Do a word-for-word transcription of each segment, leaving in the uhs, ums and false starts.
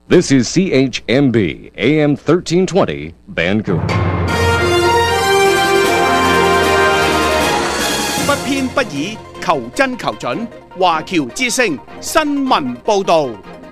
This is C H M B A M thirteen twenty Vancouver。 不偏不倚，求真求準。華僑之聲新聞報導。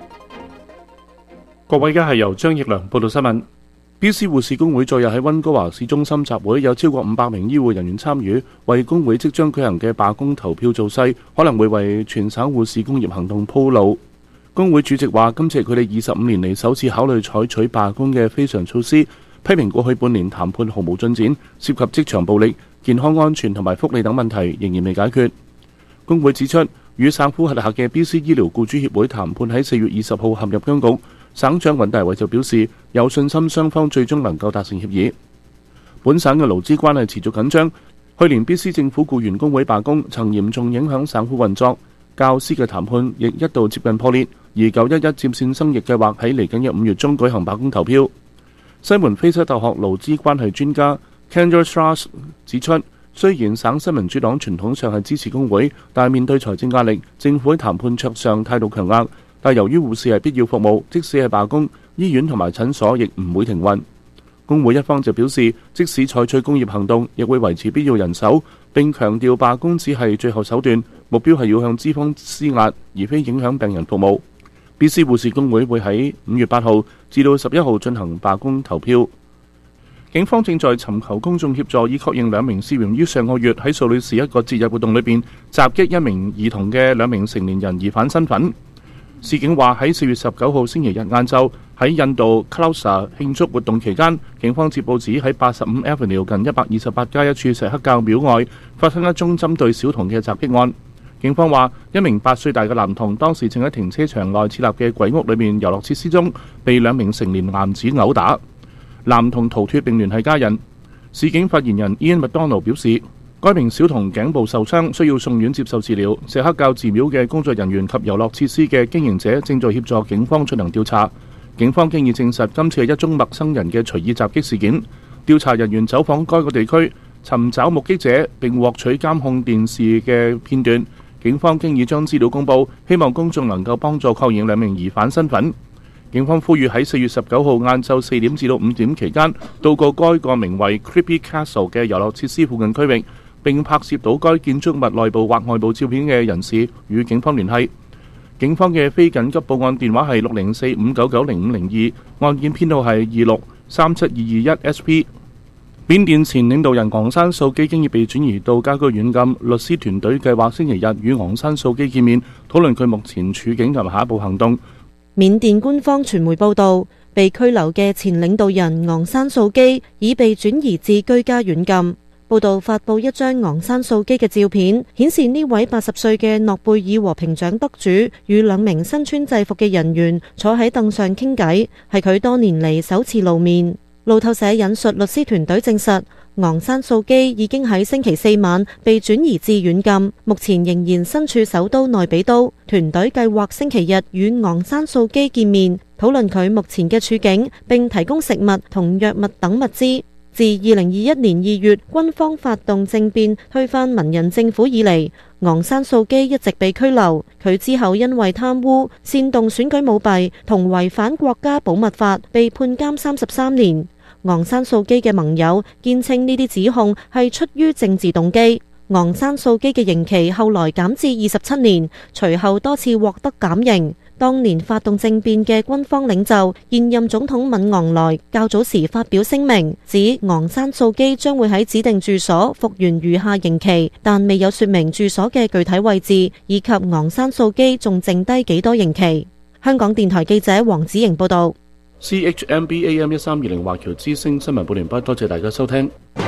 各位，而家係由張奕良報道新聞。B C 護士工會昨日喺溫哥華市中心集會，有超過五百名醫護人員參與，為工會即將舉行嘅罷工投票造勢，可能會為全省護士工業行動鋪路。工會主席話：今次係佢哋二十五年嚟首次考慮採取罷工嘅非常措施，批評過去半年談判毫無進展，涉及職場暴力、健康安全同埋福利等問題仍然未解決。工會指出，與省府轄下嘅 B C 醫療僱主協會談判喺四月二十號陷入僵局。省長尹大維就表示有信心雙方最終能夠達成協議。本省嘅勞資關係持續緊張，去年 B C 政府僱員工會罷工曾嚴重影響省府運作，教師嘅談判亦一度接近破裂，而九一一接線生亦計劃喺嚟緊嘅五月中舉行罷工投票。西門菲斯大學勞資關係專家 Kendra Strauss 指出，雖然省新民主黨傳統上係支持工會，但面對財政壓力，政府喺談判桌上態度強硬。但由於護士係必要服務，即使係罷工，醫院同埋診所亦唔會停運。工會一方就表示，即使採取工業行動，亦會維持必要人手，並強調罷工只係最後手段，目標係要向資方施壓，而非影響病人服務。B C 護士工會會喺五月八號至到十一號進行罷工投票。警方正在尋求公眾協助，以確認兩名涉嫌於上個月喺素里市一個節日活動裏邊襲擊一名兒童嘅兩名成年人疑犯身份。事警話喺四月十九號星期日晏晝喺印度 Clousa 慶祝活動期間，警方接報指喺八十五 Avenue 近一百二十八街一處錫克教廟外發生一宗針對小童嘅襲擊案。警方話一名八歲大嘅男童當時正喺停車場內設立嘅鬼屋裏面遊樂設施中，被兩名成年男子毆打。男童逃脫並聯繫家人。市警發言人 Ian McDonald 表示，該名小童頸部受傷，需要送院接受治療。錫克教寺廟嘅工作人員及遊樂設施嘅經營者正在協助警方進行調查。警方經已證實今次係一宗陌生人嘅隨意襲擊事件。調查人員走訪該個地區，尋找目擊者並獲取監控電視嘅片段。警方經已將資料公佈，希望公眾能夠幫助確認兩名疑犯身份。警方呼籲喺四月十九號晏晝四點至到五點期間，到過該個名為 Creepy Castle 嘅遊樂設施附近區域，並拍攝到該建築物內部或外部照片嘅人士與警方聯繫。警方嘅非緊急報案電話係六零四五九九零五零二，案件編號係二六三七二二一 S P。緬甸前領導人昂山素基經已被轉移到家居軟禁，律師團隊計劃星期日與昂山素基見面，討論佢目前處境同下一步行動。 緬甸官方傳媒報道，被拘留嘅前領導人昂山素基已被轉移至居家軟禁。報道發布一張昂山素基嘅照片，顯示呢位八十歲嘅諾貝爾和平獎得主與兩名身穿制服嘅人員坐喺凳上傾偈，係佢多年嚟首次露面。路透社引述律師團隊證實，昂山素基已經喺星期四晚被轉移至軟禁，目前仍然身處首都內比都。團隊計劃星期日與昂山素基見面，討論佢目前嘅處境，並提供食物同藥物等物資。自二零二一年二月軍方發動政變推翻文人政府以嚟，昂山素基一直被拘留。佢之後因為貪污、煽動選舉舞弊同違反國家保密法被判監三十三年。昂山素基嘅盟友堅稱呢啲指控係出於政治動機。昂山素基嘅刑期後來減至二十七年，隨後多次獲得減刑。當年發動政變嘅軍方領袖現任總統敏昂萊較早時發表聲明，指昂山素基將會喺指定住所服完餘下刑期，但未有說明住所嘅具體位置，以及昂山素基仲剩低幾多刑期。香港電台記者黃子瑩報道。 C H M B A M 一三二零華僑之聲新聞報完畢，多謝大家收聽。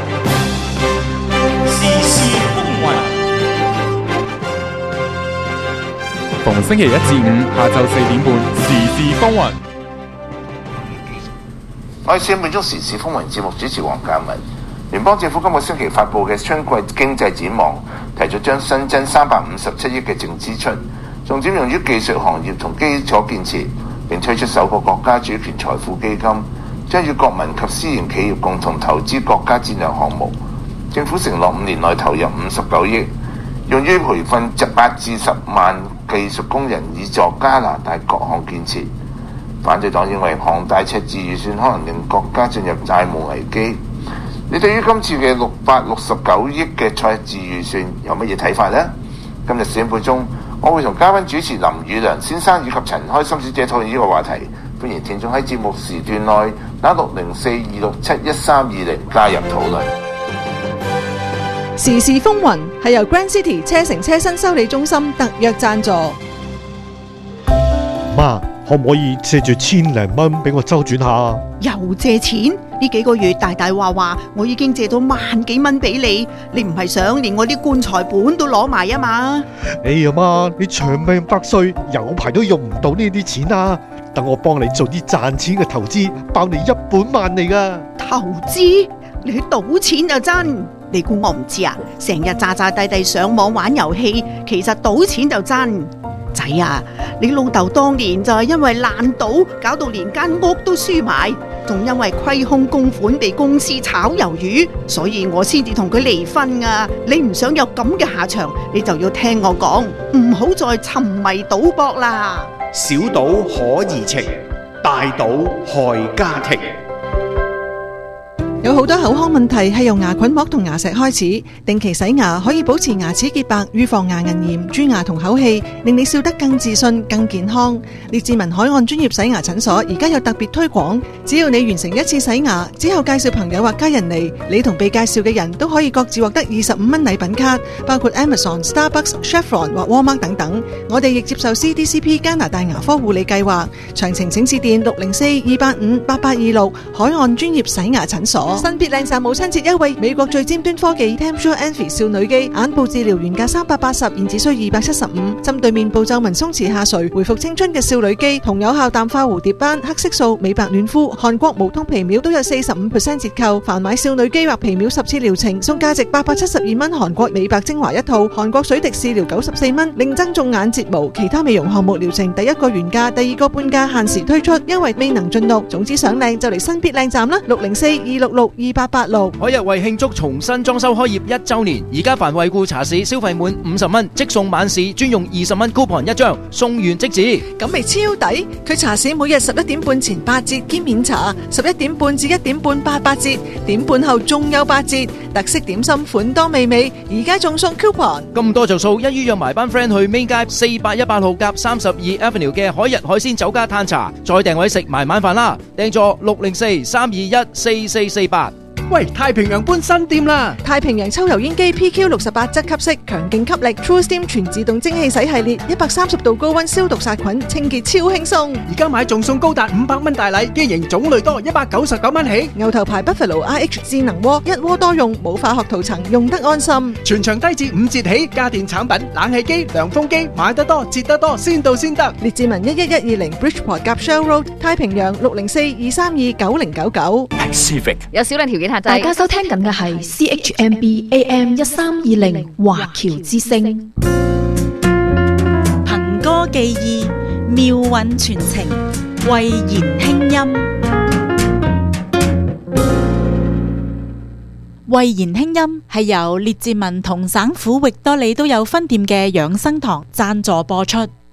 時事風雲，逢星期一至五下晝四點半，時事風雲。 我係四點半鐘時事風雲節目主持黃嘉文。聯邦政府今個星期發布嘅春季經濟展望，提出將新增三百五十七億嘅淨支出，重點用於技術行業同基礎建設，並推出首個國家主權財富基金，將與國民及私營企業共同投資國家戰略項目。政府承諾五年內投入五十九億，用於培訓八至十萬技術工人，以助加拿大各項建設。 反對黨認為龐大赤字預算可能令國家進入債務危機。你對於今次嘅六百六十九億嘅赤字預算有乜嘢睇法呢？今日四點半鐘，我會同嘉賓主持林宇良先生以及陳開心小姐討論呢個話題。歡迎聽眾喺節目時段內打六零四二六七一三二零加入討論。 時事風雲係由 Grand City 車城車身修理中心特約贊助。 媽，可唔可以借住千零蚊俾我周轉下？ 又借錢？呢幾個月大大話話，我已經借到萬幾蚊俾你，你唔係想連我啲棺材本都攞埋啊嘛？ 哎呀媽，你長命百歲，有排都用唔到呢啲錢啊！等我幫你做啲賺錢嘅投資，包你一本萬利噶。 投資？你去賭錢就真？你估我唔知啊？成日詐詐諦諦上網玩遊戲，其實賭錢就真。仔啊，你老豆當年就係因為爛賭，搞到連間屋都輸埋，仲因為虧空公款被公司炒魷魚，所以我先至同佢離婚啊！你唔想有咁嘅下場，你就要聽我講，唔好再沉迷賭博啦。 小賭可怡情，大賭害家庭。 有好多口腔問題係由牙菌膜同牙石開始，定期洗牙可以保持牙齒潔白，預防牙齦炎、蛀牙同口氣，令你笑得更自信、更健康。列治文海岸專業洗牙診所而家有特別推廣，只要你完成一次洗牙之後介紹朋友或家人嚟，你同被介紹嘅人都可以各自獲得二十五蚊禮品卡，包括 Amazon、Starbucks、Chevron 或 Walmart 等等。我哋亦接受 C D C P 加拿大牙科護理計劃，詳情請致電六零四二八五八八二六海岸專業洗牙診所。新別靚讚母親節優惠，美國最尖端科技 Tempsure Envy 少女肌眼部治療原價三百八十，現只需二百七十五，針對面部皺紋鬆弛下垂，回復青春嘅少女肌，同有效淡化蝴蝶斑、黑色素、美白嫩膚、韓國無痛皮秒都有四十五 percent 折扣。凡買少女肌或皮秒十次療程，送價值八百七十二蚊韓國美白精華一套，韓國水滴試療九十四蚊，另增種眼睫毛，其他美容項目療程第一個原價，第二個半價，限時推出，因為未能盡錄。總之想靚就嚟新別靚站啦，六零四二六六二八八六。 海日為慶祝重新裝修開業一周年，而家凡惠顧茶市消費滿五十蚊即送晚市專用二十蚊 coupon 一張，送完即止， 咁咪超抵！佢茶市每日十一點半前八折兼免茶，十一點半至一點半八八折，點半後仲有八折，特色點心款多美味，而家仲送 coupon。 咁多就數，一於約埋班 friend 去 Main 街四百一八號夾三十二 Avenue 嘅海日海鮮酒家嘆茶，再訂位食埋晚飯啦！訂座六零四三二一四四四八。 喂，太平洋搬新店啦！ 太平洋抽油煙機 P Q 六十八質吸式，強勁吸力 True Steam 全自動蒸汽洗系列，一百三十度高溫消毒殺菌，清潔超輕鬆。 而家買仲送高達五百蚊大禮，機型種類多，一百九十九蚊起。 牛頭牌 Buffalo R H 智能鍋，一鍋多用，冇化學塗層，用得安心。 全場低至五折起，家電產品、冷氣機、涼風機，買得多，折得多，先到先得。 列治文一一一二零 Bridgeport 夾 Shell Road， 太平洋六零四二三二九零九九。 Pacific 有少量條件限制。 大家收聽緊嘅係 C H M B A M 一三二零華僑之聲， 憑歌寄意，妙韻傳情，慧言輕音。慧言輕音係由列治文同省府域多利都有分店嘅養生堂贊助播出。